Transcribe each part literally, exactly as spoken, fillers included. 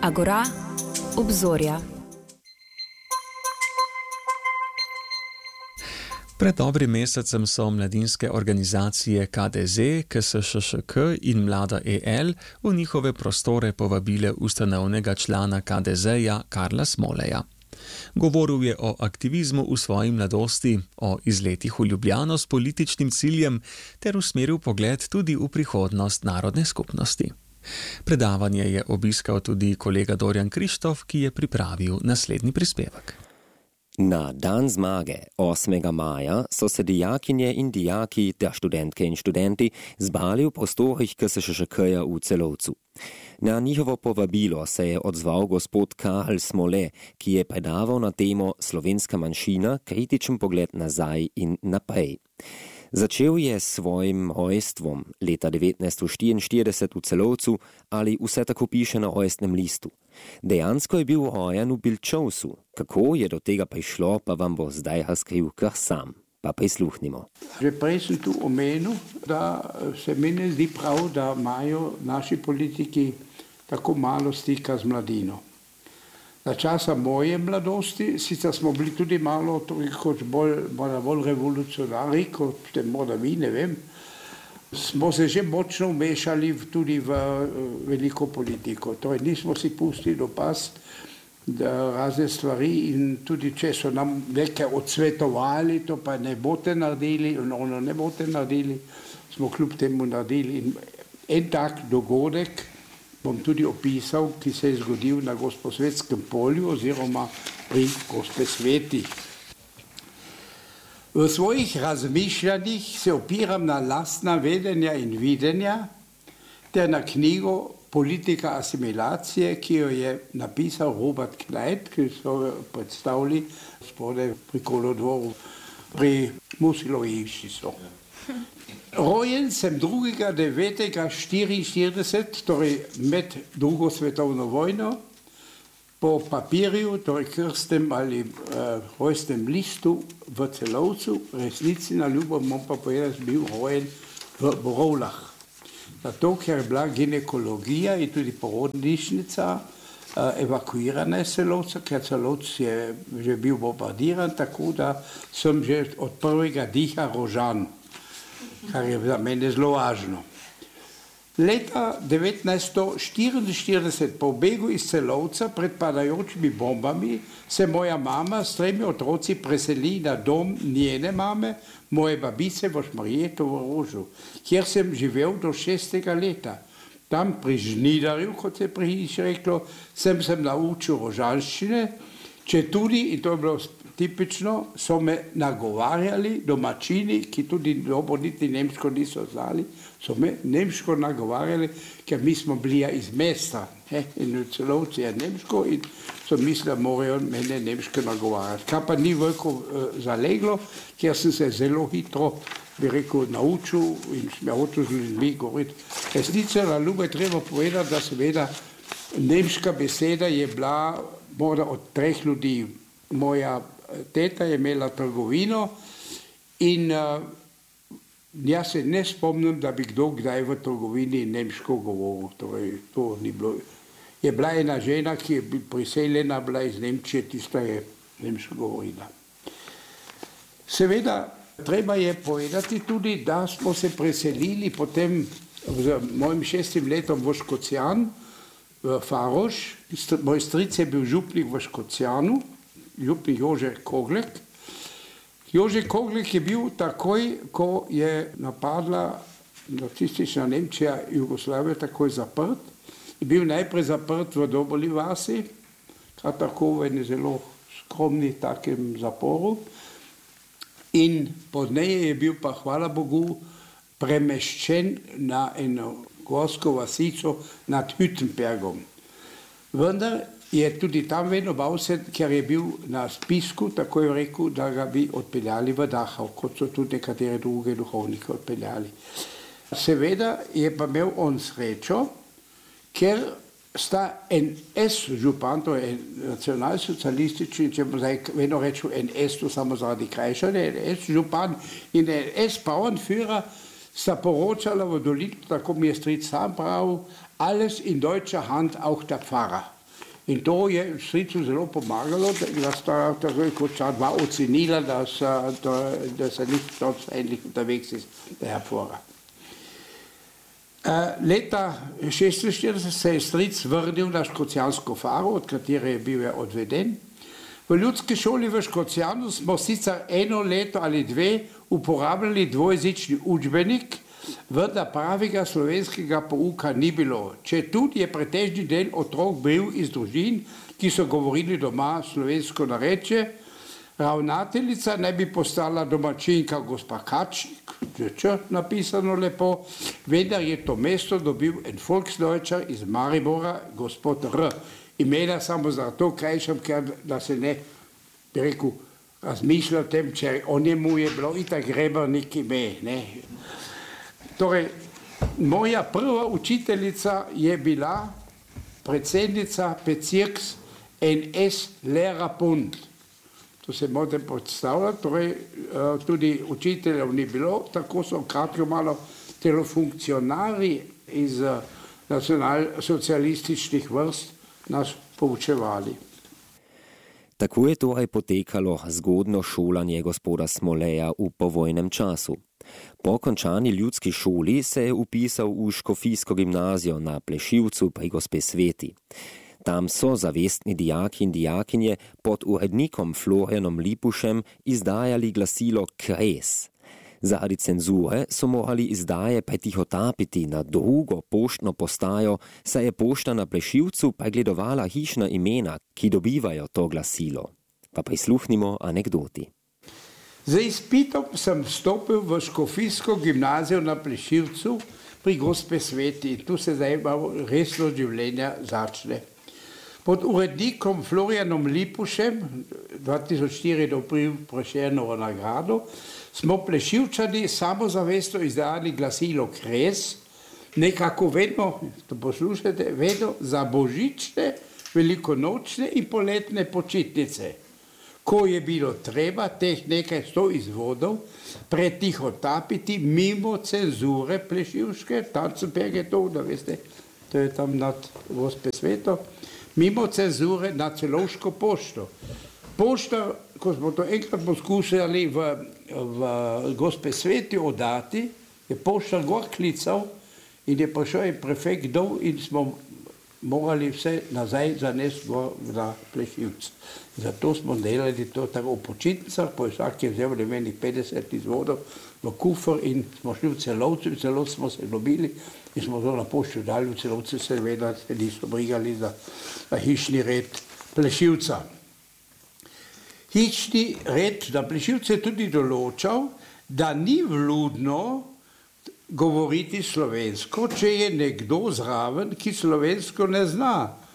Agora, obzorja. Pred dobrim mesecem so mladinske organizacije K D Z, K S Š Š K in Mlada E L v njihove prostore povabile ustanovnega člana K D Z-ja Karla Smoleja. Govoril je o aktivizmu v svoji mladosti, o izletih v Ljubljano s političnim ciljem ter usmeril pogled tudi v prihodnost narodne skupnosti. Predavanje je obiskal tudi kolega Dorjan Krištof, ki je pripravil naslednji prispevek. Na dan zmage, osmega maja, so se dijakinje in dijaki ter študentke in študenti zbali v prostorih K S Š Š K-ja v Celovcu. Na njihovo povabilo se je odzval gospod Karl Smole, ki je predaval na temo Slovenska manjšina, kritičen pogled nazaj in naprej. Začel je s svojim rojstvom leta devetnajststo štiriinštirideset v Celovcu, ali vse tako piše na rojstnem listu. Dejansko je bil rojen v Bilčovcu. Kako je do tega prišlo, pa vam bo zdaj razkril kar sam. Pa prisluhnimo. Že prej sem tu omenil, da se mi ne zdi prav, da imajo naši politiki tako malo stika z mladino. Na časa moje mladosti, sicer smo bili tudi malo kot bolj, bolj revolucionari, kot ste morda vi, ne vem, smo se že močno vmešali tudi v veliko politiko. Torej nismo si pustili dopasti razne stvari in tudi če so nam nekaj odsvetovali, to pa ne boste naredili in ono ne boste naredili, smo kljub temu naredili. In en tak dogodek bom tudi opisal, ki se je zgodil na Gosposvetskem polju oziroma pri Gospe Sveti. V svojih razmišljanjih se opiram na lastna vedenja in videnja ter na knjigo Politika asimilacije, ki jo je napisal Robert Kneip, ki so jo predstavili spodaj pri Kolodvoru, pri Musilovi hiši so. Rojen sem drugega devetega štiriinštirideset, torej med drugo svetovno vojno, po papirju, torej krstnem ali uh, rojstnem listu v Celovcu, resnici na ljubo, bom pa povedal, bil rojen v Borovlah. Zato, ker je bila ginekologija in tudi porodnišnica uh, evakuirana iz Celovca, ker Celovc je že bil bombardiran, tako da sem že od prvega diha rožan, kar je za mene zelo važno. Leta devetnajststo štiriinštirideset po begu iz Celovca pred padajočimi bombami se moja mama s tremi otroci preseli na dom njene mame, moje babice v Šmarjetovo Rožu, kjer sem živel do šestega leta. Tam pri Žnidarju, kot se je prihiš reklo, sem se naučil rožanščine, če tudi, in to je bilo tipično, so me nagovarjali domačini, ki tudi dobro niti nemško niso znali, so me nemško nagovarjali, ker mi smo bili iz mesta, he, in v Celovci je nemško in so mislili, da morajo mene nemško nagovarjati. Kar pa ni veliko uh, zaleglo, ker sem se zelo hitro, bi rekel, naučil in sem hotel z ljudmi govoriti. Resnice na ljube treba povedati, da seveda nemška beseda je bila morda od treh ljudi. Moja teta je imela trgovino in uh, jaz se ne spomnim, da bi kdo kdaj v trgovini nemško govoril. Torej, to ni bilo. Je bila ena žena, ki je priseljena bila iz Nemčije, tista je nemško govorila. Seveda, treba je povedati tudi, da smo se preselili potem z mojim šestim letom v Škocjan, v Faroš. Moj stric je bil župnik v Škocjanu, župnik Jože Koglek. Jože Koglek je bil takoj, ko je napadla nacistična Nemčija Jugoslavijo, takoj zaprt. Je bil najprej zaprt v Doboli vasi, kar tako v eni zelo skromni takem zaporu. In pozneje je bil pa, hvala Bogu, premeščen na eno gorsko vasico nad Hüttenbergom. Vendar je tudi tam vedno bal se, ker je bil na spisku, tako je rekel, da ga bi odpeljali v Dachau, kot so tudi nekatere druge duhovnike odpeljali. Seveda je pa imel on srečo, ker sta en es župan, to je nacionalsocialistični, če bo zdaj vedno rečel en es, to samo zaradi krajšanja, en es župan in en es pa on führer, sta poročala v dolinu, tako mi je stric sam pravil, alles in deutscher Hand, auch der Pfarrer. In to je stricu zelo pomagalo, da sta takoj kot sta dva ocenila, da, sa, da, da se nicht dort endlich unterwegs ist, der Herr Pfarrer. Uh, leta šestinštirideset se je stric vrnil na škocijansko faro, od katere je bil je odveden. V ljudski šoli v Škocijanu smo sicer eno leto ali dve uporabljali dvojezični učbenik, vendar pravega slovenskega pouka ni bilo. Če tudi je pretežni del otrok bil iz družin, ki so govorili doma slovensko narečje, ravnateljica ne bi postala domačinka gospa Kačnik, č napisano lepo, vendar je to mesto dobil en Volksdeutscher iz Maribora, gospod R. Imena samo zato krajšam, ker da se ne, bi rekel, razmišlja o tem, če on njemu je bilo itak Grebernik ime. Ne. Torej, moja prva učiteljica je bila predsednica Bezirks en es Lehrerbund. To se moram predstavljati, torej tudi učiteljev ni bilo, tako so kratko malo celo funkcionarji iz nacionalsocialističnih vrst nas poučevali. Tako je torej potekalo zgodno šolanje gospoda Smoleja v povojnem času. Po končani ljudski šoli se je upisal v škofijsko gimnazijo na Plešivcu pri gospe Sveti. Tam so zavestni dijaki in dijakinje pod urednikom Florianom Lipušem izdajali glasilo Kres. Zaradi cenzure so morali izdaje pretihotapiti na drugo poštno postajo, saj je pošta na Plešivcu pregledovala hišna imena, ki dobivajo to glasilo. Pa prisluhnimo anekdoti. Z izpitom sem vstopil v škofijsko gimnazijo na Plešivcu pri gospe Sveti. Tu se zdaj malo resno življenja začne. Pod urednikom Florianom Lipušem, dva tisoč štiri dobil Prešernovo nagrado, smo Plešivčani samozavestno izdali glasilo Kres, nekako vedno, to poslušajte, vedno za božične, velikonočne in poletne počitnice. Ko je bilo treba teh nekaj sto izvodov pretihotapiti mimo cenzure plešivške, Tanzenberg je to, da veste, to je tam nad gospe Sveto, mimo cenzure na Celovško pošto. Pošta, ko smo to enkrat poskušali v, v gospe Sveti oddati, je pošta gor klical in je prišel in prefekt dol in smo morali vse nazaj zanesti gor na Plešivc. Zato smo delali to tako v počitnicah, po vsak je vzel meni petdeset izvodov v kufer in smo šli v Celovcu, v Celovcu smo se dobili in smo to na poštu dali, v Celovcu seveda se niso brigali za, za hišni red Plešivca. Hišni red na Plešivcu je tudi določal, da ni vludno govoriti slovensko, če je nekdo zraven, ki slovensko ne zna.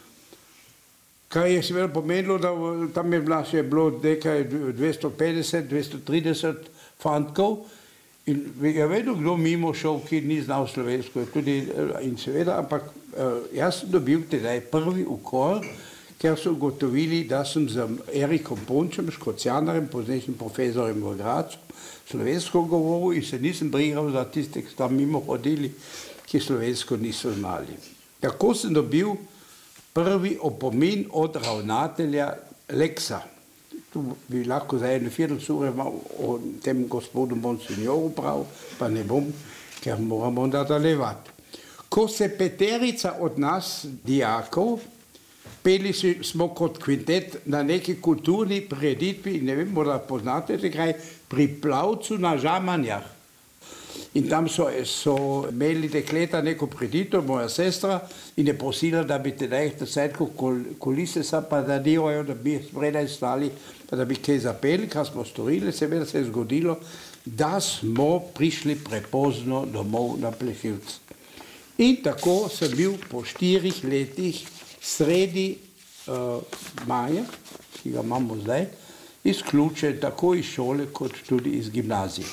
Kar je seveda pomenilo, da tam je bila še bilo nekaj dvesto petdeset, dvesto trideset fantkov in je vedno kdo mimo šel, ki ni znal slovensko. Tudi, in seveda, ampak jaz sem dobil tedaj prvi ukor, ker so ugotovili, da sem z Erikom Pončem, škocijanarjem, poznejšim profesorjem v Gracu, slovensko govoril in se nisem brigal za tiste, ki so tam mimo hodili, ki slovensko niso znali. Tako sem dobil prvi opomin od ravnatelja Leksa. Tu bi lahko za eno firdcure o tem gospodu Monsignoru prav, pa ne bom, ker moramo nadaljevati. Ko se peterica od nas, dijakov, peli smo kot kvintet na neki kulturni prireditvi, ne vem, morda poznate nekaj, pri Plavcu na Žamanjah. In tam so, so imeli dekleta neko predito, moja sestra, in je prosila, da bi tedaj desetko kulise sa pa da dirajo, da bi spredaj stali, pa da bi kaj zapeli, kar smo storili, seveda se je zgodilo, da smo prišli prepozno domov na Plešivc. In tako sem bil po štirih letih sredi uh, maja, ki ga imamo zdaj, izključen tako iz šole, kot tudi iz gimnazije.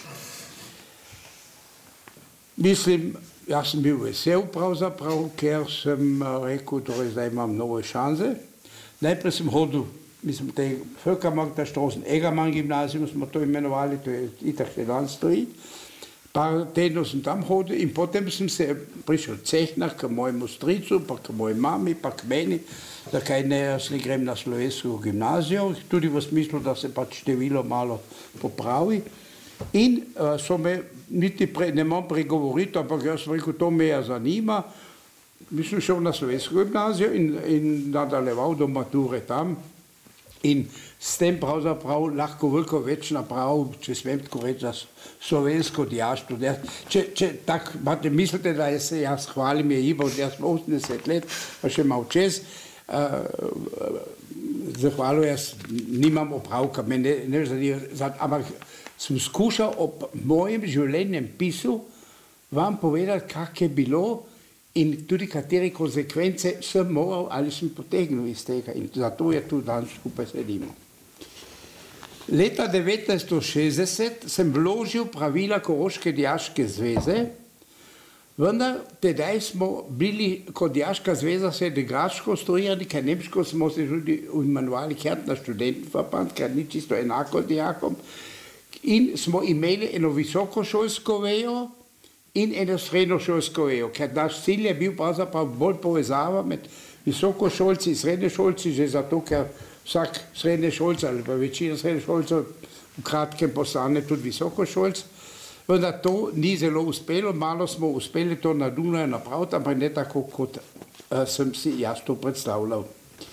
Mislim, jaz sem bil vesel pravzaprav, ker sem rekel, torej zdaj imam nove šanse. Najprej sem hodil, mislim, te Völkermarkter Straßen, Egermann gimnazijum smo to imenovali, to je itak še dan stoji. Par tednov sem tam hodil in potem sem se prišel v Cehnah k mojemu stricu, pa k moji mami, pa k meni, zakaj ne, jaz ne grem na slovensko gimnazijo, tudi v smislu, da se pač število malo popravi. In uh, so me, niti pre, ne imam pregovoriti, ampak jaz sem rekel, to me ja zanima. Mi sem šel na slovensko gimnazijo in, in nadaljeval do mature tam. In s tem pravzaprav lahko veliko več napravil, če smem tako reči, za slovensko diašpo. Če, če tako imate, mislite, da jaz se jaz hvalim, je Ivo, jaz sem osemdeset let, pa še malo čez, uh, zahvalil jaz nimam opravka, me ne, ne zanima, ampak sem skušal ob mojem življenjem pisu vam povedati, kak je bilo in tudi katere konsekvence sem moral ali sem potegnil iz tega in zato je tu danes skupaj sedimo. Leta devetnajststo šestdeset sem vložil pravila Koroške dijaške zveze, vendar tedaj smo bili kot dijaška zveza se drugače strukturirani, ker nemško smo se tudi imenovali Kärntner Studentenverband, ker ni čisto enako dijakom, in smo imeli eno visokošolsko vejo in eno srednjošolsko vejo, ker naš cilj je bil pravzaprav bolj povezava med visokošolci in srednjošolci, že zato, ker vsak srednješolc ali pa večina srednješolcev v kratkem postane tudi visokošolc, vendar to ni zelo uspelo, malo smo uspeli to na Dunaju napraviti, ampak ne tako, kot uh, sem si jaz to predstavljal.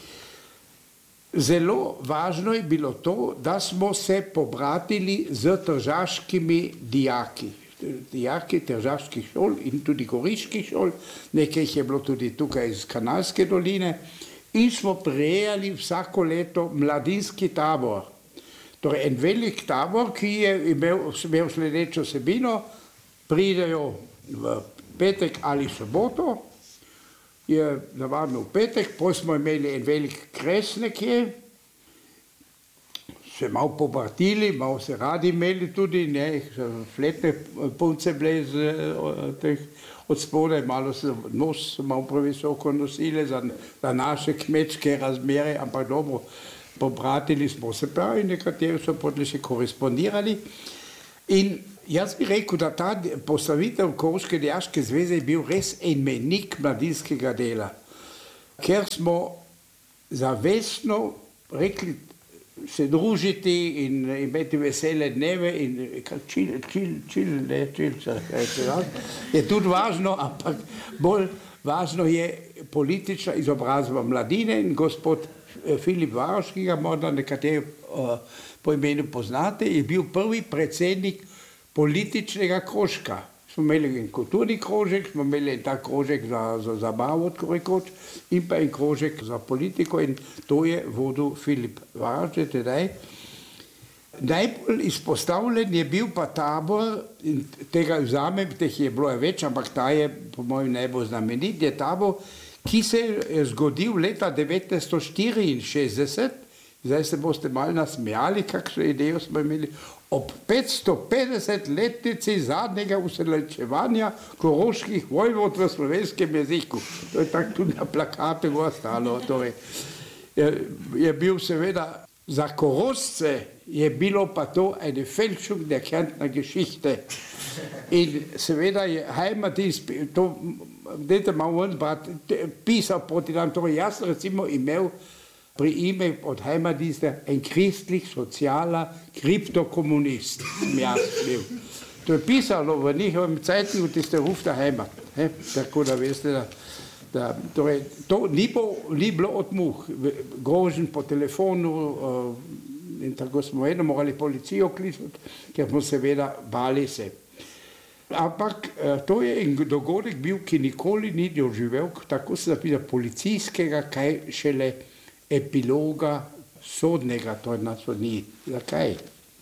Zelo važno je bilo to, da smo se pobratili z tržaškimi dijaki. Dijaki tržaških šol in tudi goriških šol, nekaj jih je bilo tudi tukaj iz Kanalske doline, in smo prejeli vsako leto mladinski tabor. Torej en velik tabor, ki je imel, imel sledečo vsebino, pridejo v petek ali soboto, je navadno v petek, potem smo imeli en velik kres nekje, se malo pobartili, malo se radi imeli tudi, ne, fletne punce bile iz teh od spodaj, malo se nos malo previsoko nosile za, za naše kmečke razmere, ampak dobro, pobratili smo se pravi, nekateri so potem še korespondirali. In jaz bi rekel, da ta postavitev Koroške dijaške zveze je bil res en mejnik mladinskega dela, ker smo zavestno rekli, se družiti in imeti vesele dneve in čil, čil, čil, ne, čil, je tudi važno, ampak bolj važno je politična izobrazba mladine in gospod Filip Varoš, ki ga morda nekateri uh, po imenu poznate, je bil prvi predsednik političnega krožka. Smo imeli en kulturni krožek, smo imeli en tak krožek za, za zabavo, tako rekoč, in pa en krožek za politiko in to je vodil Filip Varoš tedaj. Najbolj izpostavljen je bil pa tabor, in tega vzamem, teh je bilo več, ampak ta je po mojem najbolj znamenit, je tabor, ki se je zgodil leta devetnajststo štiriinšestdeset, zdaj se boste malo nasmejali, kakšno idejo smo imeli, ob petsto petdeset letnici zadnjega useljenčevanja koroških vojvod v slovenskem jeziku. To je tako tudi na plakatu ostalo. Torej, je, je bil seveda za Korošce je bilo pa to eine Fälschung der Kärntner Geschichte. In seveda je Heimatdienst, to dajte malo ven, brat, pisal proti nam, torej jaz recimo imel pri ime od Heimatdiensta en kristlich socialer kriptokomunist, sem jaz bil. To je pisalo v njihovem cajtniku, tiste Ruf der Heimat. He? Tako da veste, da, da torej, to ni, bo, ni bilo od muh, grožen po telefonu uh, in tako smo vedno morali policijo klicati, ker smo seveda bali se. Ampak uh, to je en dogodek bil, ki nikoli ni doživel, tako se zapisa policijskega, kaj šele epiloga sodnega, to je na sodni. Zakaj?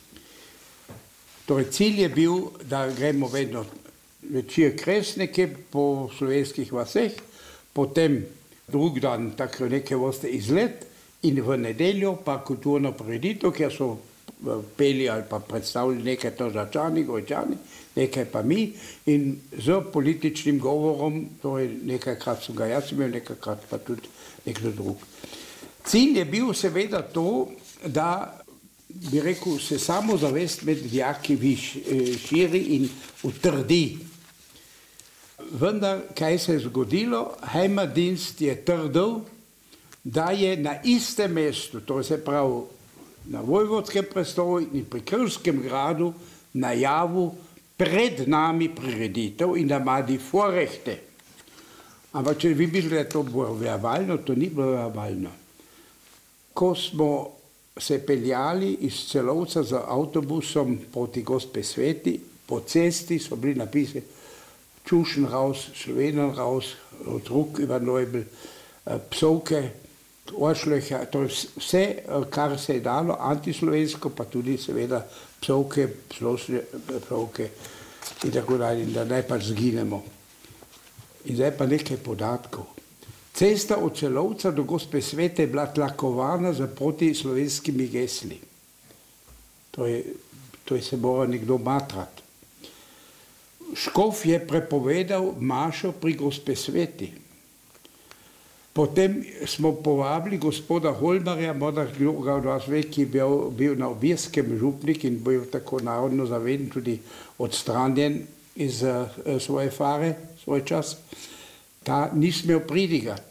Torej, cilj je bil, da gremo vedno večer kresnike po slovenskih vaseh, potem drug dan tako neke vrste izlet in v nedeljo pa kulturno prireditev, kjer so peli ali pa predstavili nekaj Tržačani, Goričani, nekaj pa mi in z političnim govorom, torej nekajkrat sem ga jaz imel, nekajkrat pa tudi nekdo drug. Cilj je bil seveda to, da bi rekel, se samozavest med dijaki širi in utrdi. Vendar, kaj se je zgodilo, Heimatdienst je trdil, da je na istem mestu, to se pravi na Vojvodskem prestolu in pri Krškem gradu, najavil pred nami prireditev in da ima di vorrechte. Ampak če vi mislite, da je to bilo verbalno, to ni bilo verbalno. Ko smo se peljali iz Celovca z avtobusom proti Gospe Sveti, po cesti so bili napisi Čušen raus, Slovenen raus, Druk über Neubel, psovke, Ošleha, to je vse, kar se je dalo, antislovensko, pa tudi seveda psovke, splošne psovke in tako dalje, da naj pač zginemo. In zdaj pa nekaj podatkov. Cesta od Celovca do Gospe Svete je bila tlakovana z protislovenskimi gesli. To je, to je se mora nekdo matrati. Škof je prepovedal mašo pri Gospe Sveti. Potem smo povabili gospoda Holmarja, morda ga od vas ve, ki je bil, bil na Obirskem župnik in bil tako narodno zaveden, tudi odstranjen iz uh, svoje fare, svoj čas. Ta ni smel pridigati.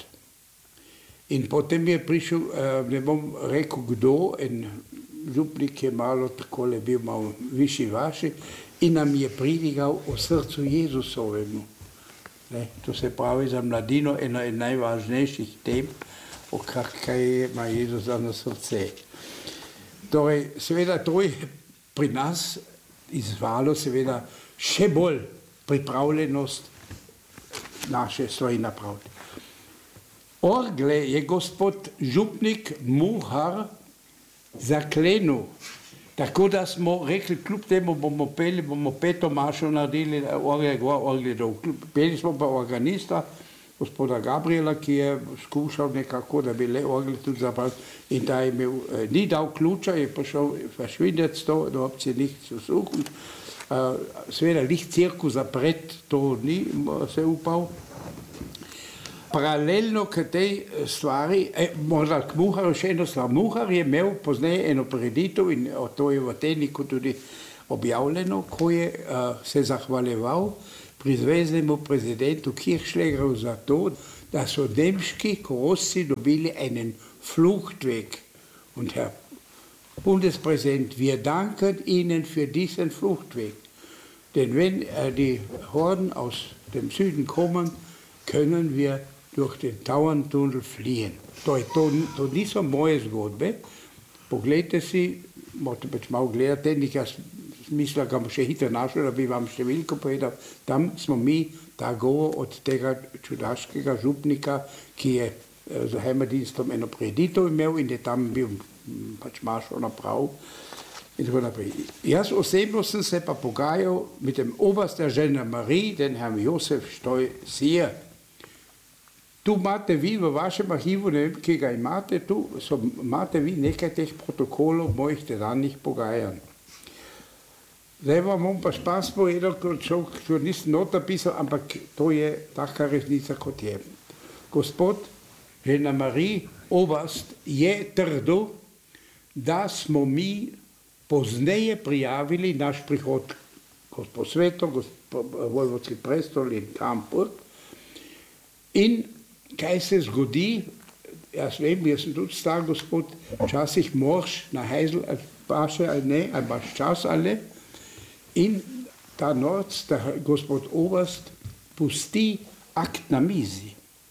In potem je prišel, uh, ne bom rekel kdo, en župnik je malo takole bil malo višji vaši in nam je pridigal o srcu Jezusovemu. Ne, to se pravi za mladino eno od najvažnejših tem, o kaj ima Jezus za nas srce. Torej, seveda to je pri nas izvalo seveda še bolj pripravljenost naše stvari napraviti. Orgle je gospod župnik Muhar zaklenil, tako da smo rekli, kljub temu bomo peli, bomo peto mašo naredili, orgle gor, orgle dol. Peli smo pa organista, gospoda Gabriela, ki je skušal nekako, da bi le orgle tudi zapravil in da je imel, ni dal ključa, je prišel verschwindet to, da opcije nič zu suchen. Seveda, lih cirku zapret, to ni se upal. Paralelno k tej stvari, eh, morda k Muharu še eno stvar. Muhar je imel pozneje eno prireditev in to je v Tedniku tudi objavljeno, ko je uh, se zahvaljeval pri zveznemu prezidentu Kirchschlägeru za to, da so nemški Korossi dobili einen Fluchtweg. Und Herr Bundespräsident, wir danken Ihnen für diesen Fluchtweg. Denn wenn äh, die Horden aus dem Süden kommen, können wir durch den Tauerntunnel fliehen. To je to, to niso moje zgodbe. Poglejte si, morate pač malo gledati, nekaj smisla ga bom še hitro našel, da bi vam številko povedal. Tam smo mi ta govor od tega čudaškega župnika, ki je z Heimatdienstom eno prireditev imel in je tam bil pač mašo naprav in tako naprej. Jaz osebno sem se pa pogajal med dem Oberster Gendarmerie, den Herrn Josef Steu-Sier. Tu imate vi v vašem arhivu, ne vem, ki ga imate, tu so, imate vi nekaj teh protokolov mojih tedanjih pogajanj. Zdaj vam bom pa špas povedal, ko nisem not napisal, ampak to je taka resnica, kot je. Gospod Gendarmerie Oberst je trdil, da smo mi pozneje prijavili naš prihod gospod Sveto, gospod Vojvodski prestol in Kampurt. In kaj se zgodi, jaz vem, jaz sem tudi star gospod, včasih moraš na hajzel ali paše ali ne, ali imaš čas ali ne. In ta noc, ta gospod Oberst pusti akt na mizi.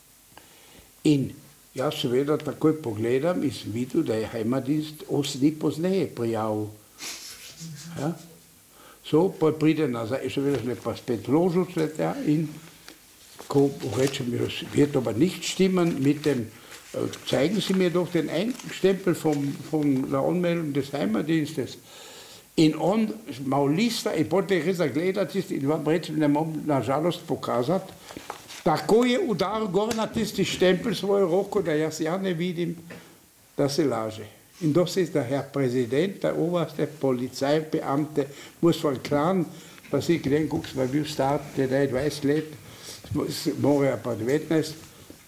In jaz seveda takoj pogledam in sem videl, da je Heimatdienst osem dni pozneje prijavil. Ja? So, pa pride nazaj, seveda sem pa spet vložil ja, in ko rečem, wird aber nicht stimmen mit dem, äh, zeigen Sie mir doch den Stempel vom, von der Anmeldung des Heimatdienstes. In on mal lista, in potem res zagledati in vam rečem, ne bom nažalost pokazati, tako je udar gor na tisti štempel svojo roko, da jaz ja ne vidim, da se laže. In das ist der Herr Präsident, der oberste Polizeibeamte, muss voll klar, was ich denke, guck's, weil wir starten, der dvajset let, mora pa devetnajst,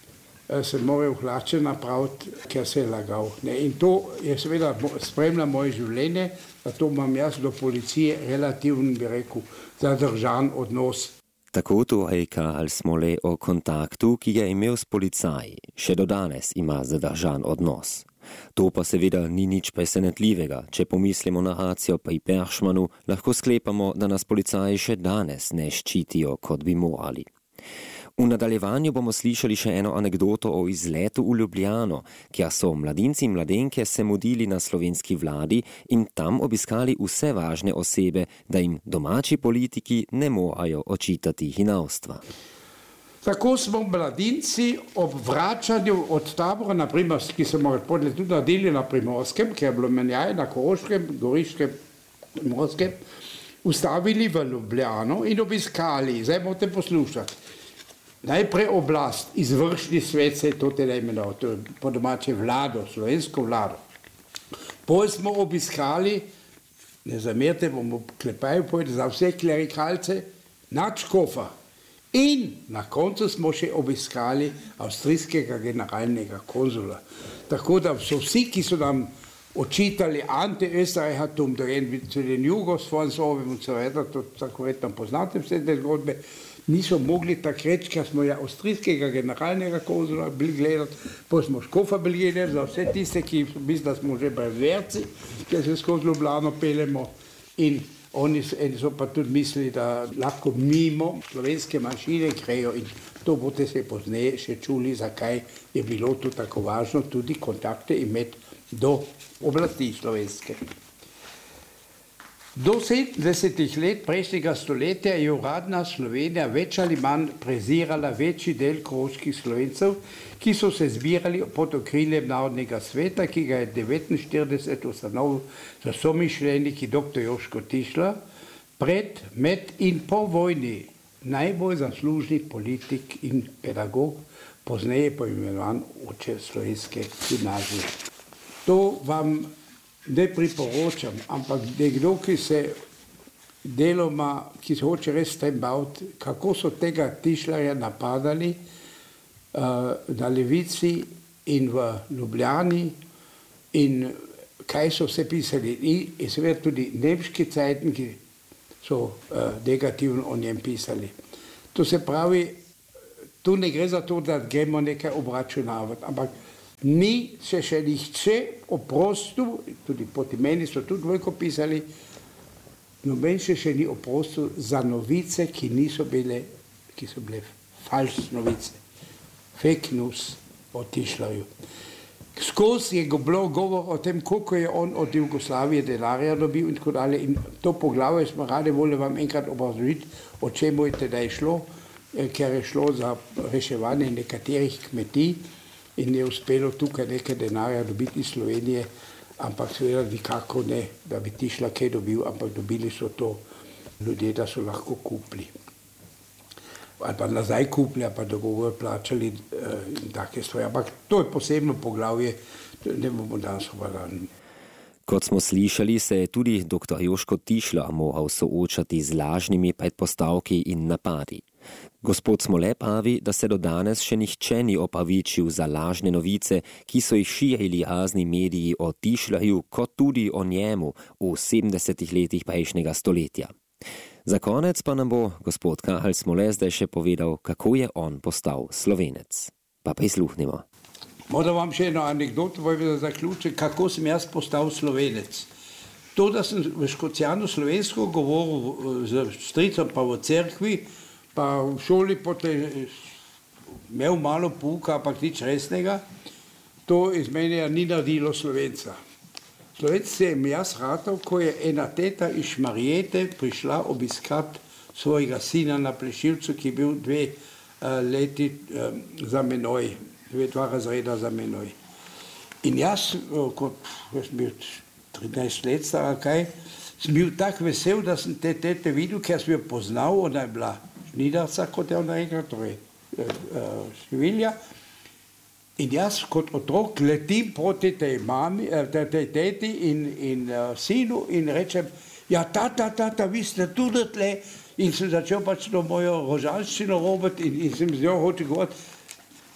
se morajo hlače napraviti, ker se je lagal. Ne? In to je seveda spremlja moje življenje, zato imam jaz do policije relativno, bi rekel, zadržan odnos. Tako torej Karl Smole o kontaktu, ki ga je imel s policaji, še do danes ima zadržan odnos. To pa seveda ni nič presenetljivega. Če pomislimo na akcijo pri Peršmanu, lahko sklepamo, da nas policaji še danes ne ščitijo, kot bi morali. V nadaljevanju bomo slišali še eno anekdoto o izletu v Ljubljano, kjer so mladinci in mladenke se mudili na slovenski vladi in tam obiskali vse važne osebe, da jim domači politiki ne morajo očitati hinavstva. Tako smo mladinci ob vračanju od tabora, naprimer, ki so morali podle tudi nadeli na Primorskem, ker je bilo menjaj na Koroškem, Goriškem, Primorskem, ustavili v Ljubljano in obiskali, zdaj morate poslušati. Najprej oblast, izvršni svet se je to teda imenoval, to je po domače vlado, slovensko vlado. Potem smo obiskali, ne zamerite, bomo klepaju povedali, za vse klerikalce, nadškofa. In na koncu smo še obiskali avstrijskega generalnega konzula. Tako da so vsi, ki so nam očitali anti-Österreichertum, da je zu den Jugoslavovim in so vedno, to tako vedno poznate vse te zgodbe, niso mogli tak reči, ker smo ja avstrijskega generalnega konzula bili gledati, pa smo škofa bili gledati za vse tiste, ki misli, da smo že brezverci, ker se skozi Ljubljano pelemo in oni so pa tudi mislili, da lahko mimo slovenske manjšine grejo in to boste se pozneje še čuli, zakaj je bilo to tako važno tudi kontakte imeti do oblasti slovenske. Do sedemdesetih let prejšnjega stoletja je uradna Slovenija več ali manj prezirala večji del koroških Slovencev, ki so se zbirali pod okriljem Narodnega sveta, ki ga je devetinštirideset ustanovil za somišljeniki doktor Joško Tišler, pred, med in po vojni najbolj zaslužni politik in pedagog, pozneje poimenovan oče slovenske gimnazije. To vam ne priporočam, ampak nekdo, ki se deloma, ki se hoče res tem baviti, kako so tega Tišlerja napadali uh, na Levici in v Ljubljani in kaj so vse pisali. In, in seveda tudi nemški cajtniki so uh, negativno o njem pisali. To se pravi, tu ne gre za to, da gremo nekaj obračunavati, ampak ni se še nihče oprostil, tudi proti meni so tudi veliko pisali, noben se še ni oprostil za novice, ki niso bile, ki so bile falš novice, fake news o Tišlerju. Skozi je bilo govor o tem, koliko je on od Jugoslavije denarja dobil in tako dalje. In to poglavje smo radi volili vam enkrat obrazložiti, o čemu je teda šlo, ker je šlo za reševanje nekaterih kmetij, in je uspelo tukaj nekaj denarja dobiti iz Slovenije, ampak seveda nikako ne, da bi Tišler kaj dobil, ampak dobili so to ljudje, da so lahko kupili. Ali pa nazaj kupili, ali pa dogovor plačali in take stvari. Ampak to je posebno poglavje, ne bomo danes hvalali. Kot smo slišali, se je tudi doktor Joško Tišler moral soočati z lažnimi predpostavki in napadi. Gospod Smole pravi, da se do danes še nihče ni opravičil za lažne novice, ki so jih širili razni mediji o Tišlerju, kot tudi o njemu v sedemdesetih letih prejšnjega stoletja. Za konec pa nam bo gospod Karl Smole zdaj še povedal, kako je on postal Slovenec. Pa prisluhnimo. Moram vam še eno anekdoto povedati za zaključek, kako sem jaz postal Slovenec. To, da sem v Škocjanu slovensko govoril z stricom pa v cerkvi, pa v šoli potem imel malo pouka, ampak nič resnega, to iz mene ni naredilo Slovenca. Slovenc sem jaz ratal, ko je ena teta iz Šmarjete prišla obiskat svojega sina na Plešivcu, ki je bil dve uh, leti uh, za menoj, dve, dva razreda za menoj. In jaz, uh, kot jaz sem bil trinajst let star, kaj, sem bil tak vesel, da sem te tete videl, ker sem jo poznal, ona je bila Nidarca, kot je ona rekla, torej Švilja. In jaz kot otrok letim proti tej mami, tej teti in, in uh, sinu in rečem, ja, tata, tata, vi ste tudi tle. In sem začel pač to mojo rožanščino robiti in, in sem z njo hotel govoriti.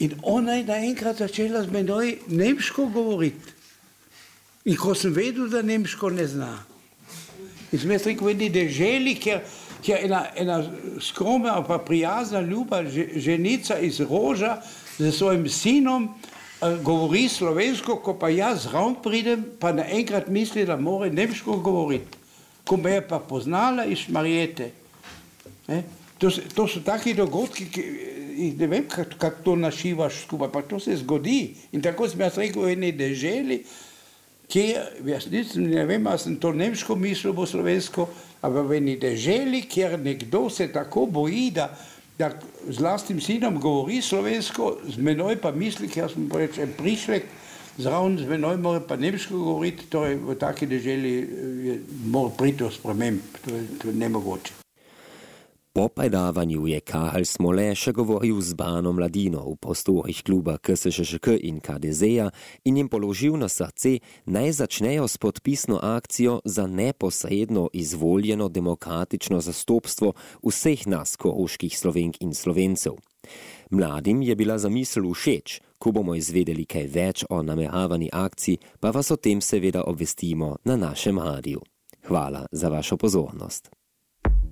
In ona je naenkrat začela z menoj nemško govoriti. In ko sem vedel, da nemško ne zna. In sem jaz rekel, v eni deželi, kjer, kjer ena, ena skromna, pa prijazna, ljuba ženica iz Roža z svojim sinom uh, govori slovensko, ko pa jaz zraven pridem, pa naenkrat misli, da mora nemško govoriti. Ko me je pa poznala iz Marjete. Ne? To, to so taki dogodki, ki ne vem, kako kak to našivaš skupaj, pa to se zgodi. In tako sem jaz rekel, v eni deželi, kjer, jaz nisem, ne vem, ali sem to nemško mislil, bo slovensko, ampak v eni deželi, kjer nekdo se tako boji, da, da z lastnim sinom govori slovensko, z menoj pa misli, ker sem rečem prišlek, zraven z menoj mora pa nemško govoriti, torej v taki deželi je, mora priti do sprememb, to je, to je nemogoče. Po predavanju je Karl Smole še govoril z bano mladino v prostorih kluba K S Š Š K in K D Z-ja in jim položil na srce, naj začnejo s podpisno akcijo za neposredno izvoljeno demokratično zastopstvo vseh nas koroških Slovenk in Slovencev. Mladim je bila zamisel všeč, ko bomo izvedeli kaj več o nameravani akciji, pa vas o tem seveda obvestimo na našem radiju. Hvala za vašo pozornost.